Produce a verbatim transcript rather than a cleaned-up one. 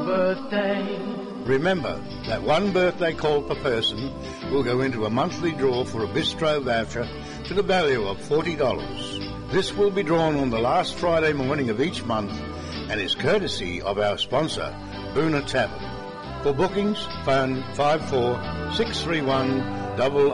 birthday. Remember that one birthday call per person will go into a monthly draw for a bistro voucher to the value of forty dollars. This will be drawn on the last Friday morning of each month and is courtesy of our sponsor, Boona Tavern. For bookings, phone five four six three one double